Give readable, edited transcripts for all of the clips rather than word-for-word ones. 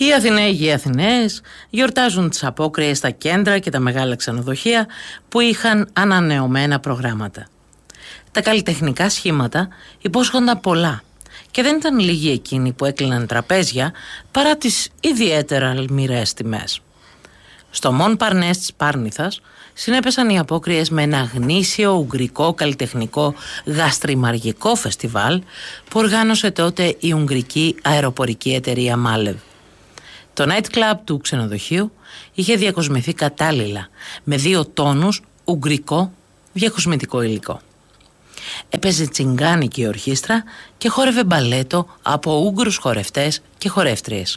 Οι Αθηναίοι και οι Αθηναίες γιορτάζουν τις απόκριες στα κέντρα και τα μεγάλα ξενοδοχεία που είχαν ανανεωμένα προγράμματα. Τα καλλιτεχνικά σχήματα υπόσχονταν πολλά και δεν ήταν λίγοι εκείνοι που έκλειναν τραπέζια παρά τις ιδιαίτερα αλμυρές τιμές. Στο Μον Παρνές της Πάρνηθας συνέπεσαν οι απόκριες με ένα γνήσιο ουγγρικό καλλιτεχνικό γαστριμαργικό φεστιβάλ που οργάνωσε τότε η ουγγρική αεροπορική εταιρεία Μάλεβ. Το night club του ξενοδοχείου είχε διακοσμηθεί κατάλληλα με 2 τόνους ουγγρικό διακοσμητικό υλικό. Έπαιζε τσιγκάνικη ορχήστρα και χόρευε μπαλέτο από Ούγγρους χορευτές και χορεύτριες.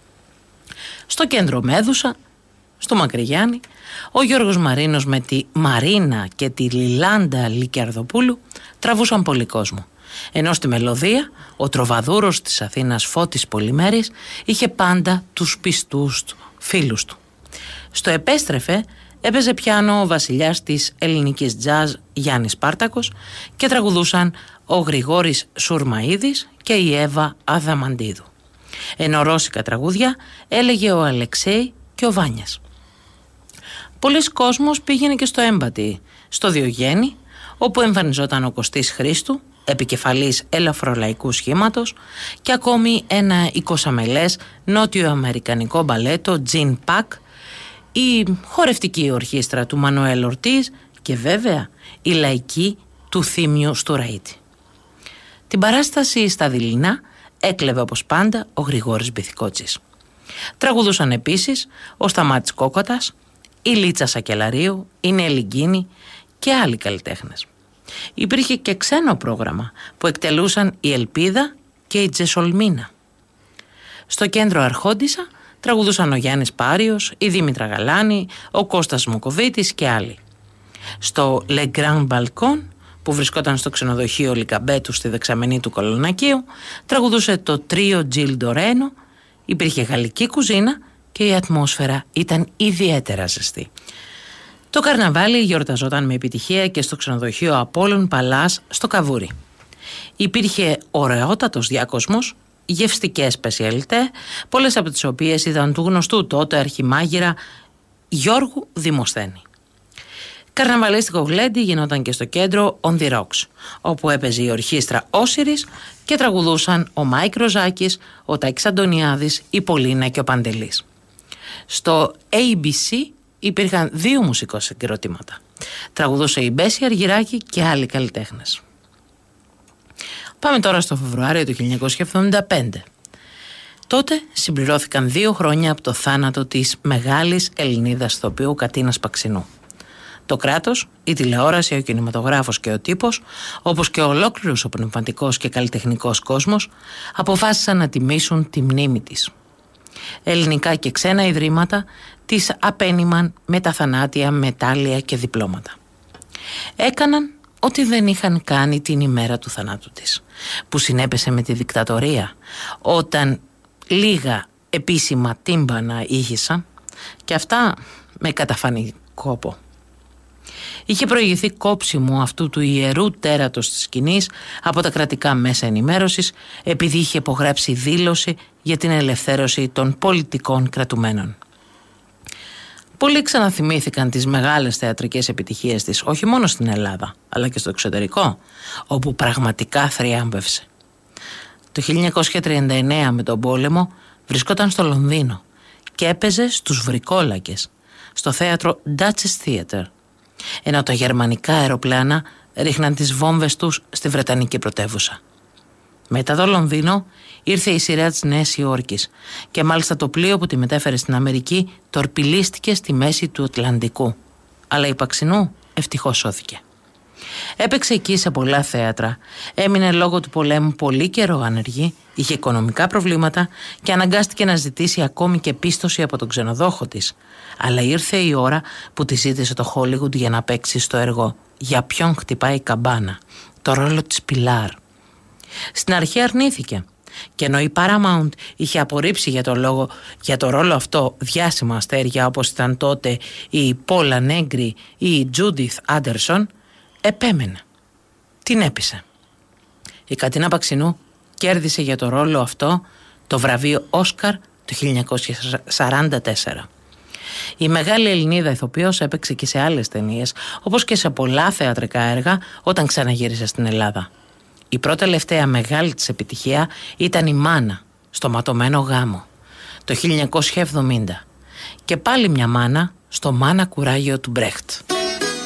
Στο κέντρο Μέδουσα, στο Μακρυγιάννη, ο Γιώργος Μαρίνος με τη Μαρίνα και τη Λιλάντα Λικιαρδοπούλου τραβούσαν πολύ κόσμο. Ενώ στη μελωδία ο τροβαδούρος της Αθήνας Φώτης Πολυμέρης είχε πάντα τους πιστούς του φίλους του. Στο Επέστρεφε έπαιζε πιάνο ο βασιλιάς της ελληνικής τζαζ Γιάννης Πάρτακος και τραγουδούσαν ο Γρηγόρης Σουρμαΐδης και η Εύα Αδαμαντίδου. Ενώ ρώσικα τραγούδια έλεγε ο Αλεξέη και ο Βάνιας. Πολλοί κόσμος πήγαινε και στο Έμπατη, στο Διογέννη, όπου εμφανιζόταν ο Κωστής Χρήστου, επικεφαλής ελαφρολαϊκού σχήματος, και ακόμη ένα 20μελές νότιο-αμερικανικό μπαλέτο Τζιν Πακ, η χορευτική ορχήστρα του Μανουέλ Ορτίζ και βέβαια η λαϊκή του Θήμιου Στουραίτη. Την παράσταση στα δειλινά έκλεβε όπως πάντα ο Γρηγόρης Μπιθικότσης. Τραγουδούσαν επίσης ο Σταμάτης Κόκοτας, η Λίτσα Σακελαρίου, η Νέλη Γκίνη και άλλοι καλλιτέχνες. Υπήρχε και ξένο πρόγραμμα που εκτελούσαν η Ελπίδα και η Τζεσολμίνα. Στο κέντρο Αρχόντισσα τραγουδούσαν ο Γιάννης Πάριος, η Δήμητρα Γαλάνη, ο Κώστας Μοκοβίτης και άλλοι. Στο Le Grand Balcon, που βρισκόταν στο ξενοδοχείο Λικαμπέτου στη δεξαμενή του Κολονακίου, τραγουδούσε το τρίο Τζιλ Ντορένο, υπήρχε γαλλική κουζίνα και η ατμόσφαιρα ήταν ιδιαίτερα ζεστή. Το καρναβάλι γιορταζόταν με επιτυχία και στο ξενοδοχείο Απόλλων Παλάς στο Καβούρι. Υπήρχε ωραιότατος διάκοσμος, γευστικές σπεσιαλιτέ, πολλές από τις οποίες ήταν του γνωστού τότε αρχιμάγειρα Γιώργου Δημοσθένη. Καρναβαλίστικο γλέντι γινόταν και στο κέντρο On The Rocks, όπου έπαιζε η ορχήστρα Όσιρης και τραγουδούσαν ο Μάικ Ροζάκης, ο Τάκης Αντωνιάδης, η Πολίνα και ο Παντελής. Στο ABC υπήρχαν 2 μουσικοσυγκροτήματα. Τραγουδούσε η Μπέση Αργυράκη και άλλοι καλλιτέχνες. Πάμε τώρα στο Φεβρουάριο του 1975. Τότε συμπληρώθηκαν 2 χρόνια από το θάνατο της μεγάλης Ελληνίδας ηθοποιού Κατίνας Παξινού. Το κράτος, η τηλεόραση, ο κινηματογράφος και ο τύπος, όπως και ολόκληρος ο πνευματικός και καλλιτεχνικός κόσμος, αποφάσισαν να τιμήσουν τη μνήμη της. Ελληνικά και ξένα ιδρύματα της απένιμαν με τα θανάτια μετάλλια και διπλώματα. Έκαναν ό,τι δεν είχαν κάνει την ημέρα του θανάτου της, που συνέπεσε με τη δικτατορία, όταν λίγα επίσημα τύμπανα ήχησαν και αυτά με καταφανή κόπο. Είχε προηγηθεί κόψιμο αυτού του ιερού τέρατος της σκηνής από τα κρατικά μέσα ενημέρωσης, επειδή είχε υπογράψει δήλωση για την ελευθέρωση των πολιτικών κρατουμένων. Πολλοί ξαναθυμήθηκαν τις μεγάλες θεατρικές επιτυχίες της, όχι μόνο στην Ελλάδα, αλλά και στο εξωτερικό, όπου πραγματικά θριάμβευσε. Το 1939 με τον πόλεμο βρισκόταν στο Λονδίνο και έπαιζε στους Βρικόλακες, στο θέατρο Duchess Theatre, ενώ τα γερμανικά αεροπλάνα ρίχναν τις βόμβες τους στη Βρετανική πρωτεύουσα. Μετά το Λονδίνο ήρθε η σειρά της Νέας Υόρκης και μάλιστα το πλοίο που τη μετέφερε στην Αμερική τορπιλίστηκε στη μέση του Ατλαντικού. Αλλά η Παξινού ευτυχώς σώθηκε. Έπαιξε εκεί σε πολλά θέατρα, έμεινε λόγω του πολέμου πολύ καιρό άνεργη, είχε οικονομικά προβλήματα και αναγκάστηκε να ζητήσει ακόμη και πίστοση από τον ξενοδόχο της. Αλλά ήρθε η ώρα που τη ζήτησε το Hollywood για να παίξει στο έργο «Για ποιον χτυπάει η καμπάνα», το ρόλο της Πιλάρ. Στην αρχή αρνήθηκε και ενώ η Paramount είχε απορρίψει για το ρόλο αυτό διάσημα αστέρια όπως ήταν τότε η Πόλα Νέγκρι ή η Τζούντιθ Άντερσον, επέμενε. Την έπεισε. Η Κατίνα Παξινού κέρδισε για το ρόλο αυτό το βραβείο Όσκαρ το 1944. Η μεγάλη Ελληνίδα ηθοποιός έπαιξε και σε άλλες ταινίες, όπως και σε πολλά θεατρικά έργα όταν ξαναγύρισε στην Ελλάδα. Η πρώτη τελευταία μεγάλη της επιτυχία ήταν η Μάνα, στο Ματωμένο Γάμο, το 1970. Και πάλι μια μάνα στο Μάνα Κουράγιο του Μπρέχτ.